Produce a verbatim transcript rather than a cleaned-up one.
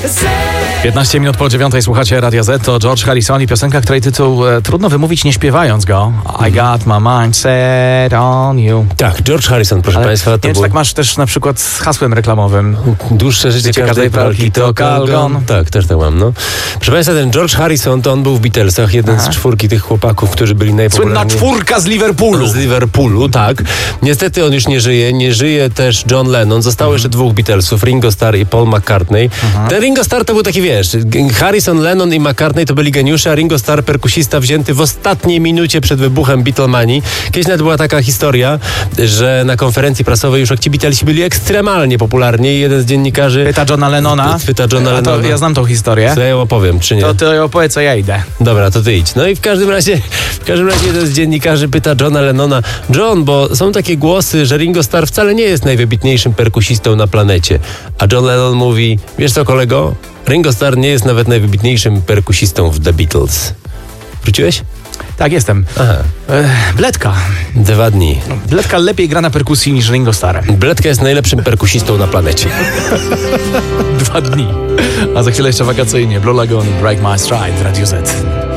piętnaście minut po dziewiątej słuchacie Radia Z, to George Harrison i piosenka, której tytuł e, trudno wymówić nie śpiewając go. I got my mind set on you. Tak, George Harrison, proszę Ale Państwa. To nie, było... tak masz też na przykład z hasłem reklamowym. Dłuższe życie, Życie każdej pralki to Calgon. Tak, też tak mam, no. Proszę Państwa, ten George Harrison, to on był w Beatlesach, jeden Aha. z czwórki tych chłopaków, którzy byli Słynna najpopularniejsi. czwórka z Liverpoolu. Z Liverpoolu, tak. Niestety on już nie żyje, nie żyje też John Lennon. Zostało jeszcze dwóch Beatlesów, Ringo Starr i Paul McCartney. Ten Ringo Starr to był taki, wiesz, Harrison, Lennon i McCartney to byli geniusze, a Ringo Starr, perkusista, wzięty w ostatniej minucie przed wybuchem Beatlemanii. Kiedyś nawet była taka historia, że na konferencji prasowej już jak ci Beatlesi byli ekstremalnie popularni i jeden z dziennikarzy Pyta Johna Lennona. Pyta Johna A to Lennona. ja znam tą historię. Co ja ją opowiem, czy nie? To ty opowiedz, co ja idę. Dobra, to ty idź. No i w każdym razie, w każdym razie jeden z dziennikarzy pyta Johna Lennona: John, bo są takie głosy, że Ringo Starr wcale nie jest najwybitniejszym perkusistą na planecie. A John Lennon mówi: wiesz co, kolego? Ringo Starr nie jest nawet najwybitniejszym perkusistą w The Beatles. Wróciłeś? Tak, jestem. Aha. Ech, Bledka. Dwa dni. Bledka lepiej gra na perkusji niż Ringo Starr. Bledka jest najlepszym perkusistą na planecie. Dwa dni. A za chwilę jeszcze wakacyjnie. Blue Lagoon, Break My Stride, Radio Z.